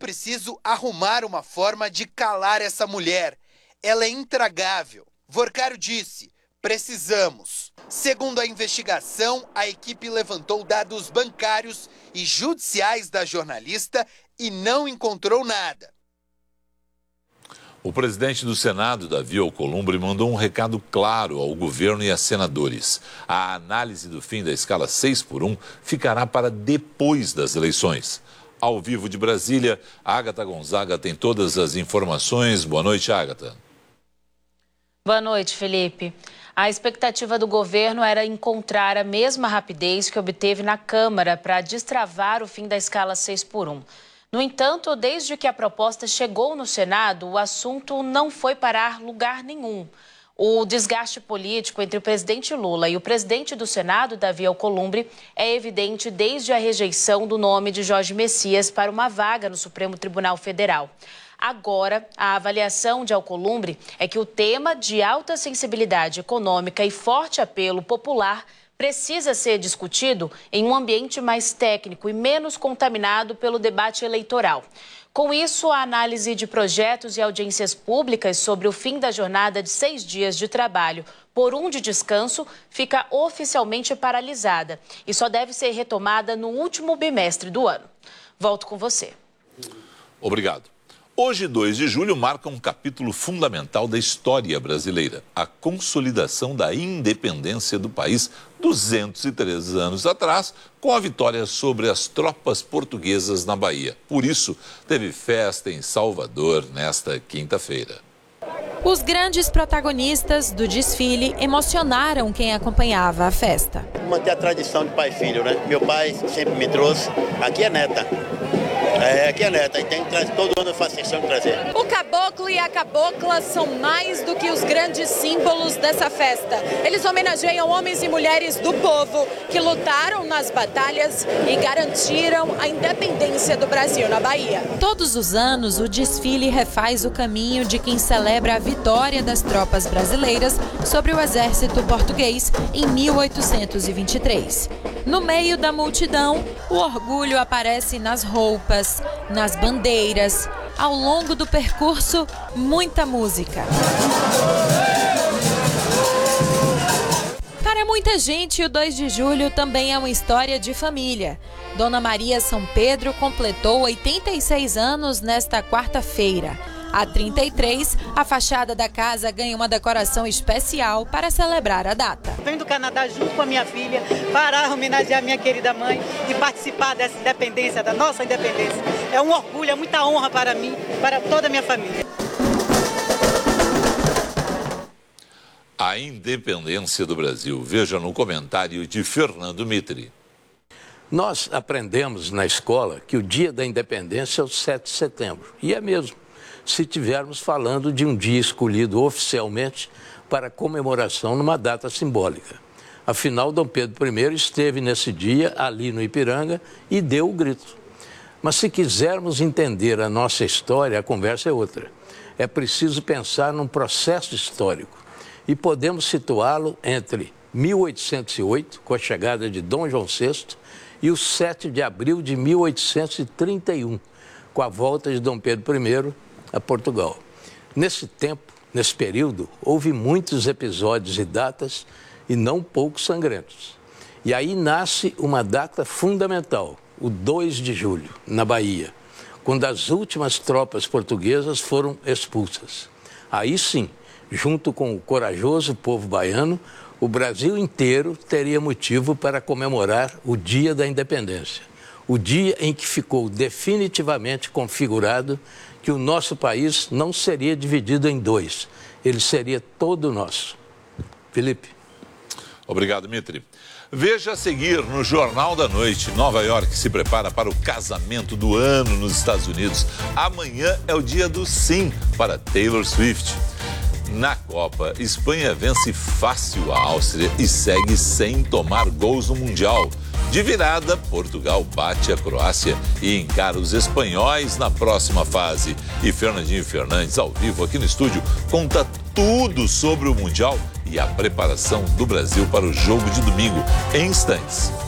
preciso arrumar uma forma de calar essa mulher. Ela é intragável. Vorcário disse, precisamos. Segundo a investigação, a equipe levantou dados bancários e judiciais da jornalista e não encontrou nada. O presidente do Senado, Davi Alcolumbre, mandou um recado claro ao governo e a senadores. A análise do fim da escala 6x1 ficará para depois das eleições. Ao vivo de Brasília, Agatha Gonzaga tem todas as informações. Boa noite, Agatha. Boa noite, Felipe. A expectativa do governo era encontrar a mesma rapidez que obteve na Câmara para destravar o fim da escala 6x1. No entanto, desde que a proposta chegou no Senado, o assunto não foi parar lugar nenhum. O desgaste político entre o presidente Lula e o presidente do Senado, Davi Alcolumbre, é evidente desde a rejeição do nome de Jorge Messias para uma vaga no Supremo Tribunal Federal. Agora, a avaliação de Alcolumbre é que o tema de alta sensibilidade econômica e forte apelo popular precisa ser discutido em um ambiente mais técnico e menos contaminado pelo debate eleitoral. Com isso, a análise de projetos e audiências públicas sobre o fim da jornada de 6 dias de trabalho por 1 de descanso fica oficialmente paralisada e só deve ser retomada no último bimestre do ano. Volto com você. Obrigado. Hoje, 2 de julho, marca um capítulo fundamental da história brasileira, a consolidação da independência do país 203 anos atrás, com a vitória sobre as tropas portuguesas na Bahia. Por isso, teve festa em Salvador nesta quinta-feira. Os grandes protagonistas do desfile emocionaram quem acompanhava a festa. Manter a tradição de pai e filho, né? Meu pai sempre me trouxe, aqui é neta. Aqui é neta, e tem que trazer, todo ano eu faço questão de trazer. O caboclo e a cabocla são mais do que os grandes símbolos dessa festa. Eles homenageiam homens e mulheres do povo que lutaram nas batalhas e garantiram a independência do Brasil na Bahia. Todos os anos, o desfile refaz o caminho de quem celebra a vitória das tropas brasileiras sobre o exército português em 1823. No meio da multidão, o orgulho aparece nas roupas, nas bandeiras. Ao longo do percurso, muita música. Para muita gente, o 2 de julho também é uma história de família. Dona Maria São Pedro completou 86 anos nesta quarta-feira. Há 33, a fachada da casa ganha uma decoração especial para celebrar a data. Venho do Canadá junto com a minha filha para homenagear a minha querida mãe e participar dessa independência, da nossa independência. É um orgulho, é muita honra para mim, para toda a minha família. A independência do Brasil. Veja no comentário de Fernando Mitre. Nós aprendemos na escola que o dia da independência é o 7 de setembro. E é mesmo, se estivermos falando de um dia escolhido oficialmente para comemoração numa data simbólica. Afinal, Dom Pedro I esteve nesse dia ali no Ipiranga e deu o grito. Mas se quisermos entender a nossa história, a conversa é outra. É preciso pensar num processo histórico e podemos situá-lo entre 1808, com a chegada de Dom João VI, e o 7 de abril de 1831, com a volta de Dom Pedro I a Portugal. Nesse tempo, nesse período, houve muitos episódios e datas e não poucos sangrentos. E aí nasce uma data fundamental, o 2 de julho, na Bahia, quando as últimas tropas portuguesas foram expulsas. Aí sim, junto com o corajoso povo baiano, o Brasil inteiro teria motivo para comemorar o Dia da Independência, o dia em que ficou definitivamente configurado que o nosso país não seria dividido em dois, ele seria todo nosso. Felipe. Obrigado, Mitre. Veja a seguir no Jornal da Noite. Nova York se prepara para o casamento do ano nos Estados Unidos. Amanhã é o dia do sim para Taylor Swift. Na Copa, Espanha vence fácil a Áustria e segue sem tomar gols no Mundial. De virada, Portugal bate a Croácia e encara os espanhóis na próxima fase. E Fernandinho Fernandes, ao vivo aqui no estúdio, conta tudo sobre o Mundial e a preparação do Brasil para o jogo de domingo, em instantes.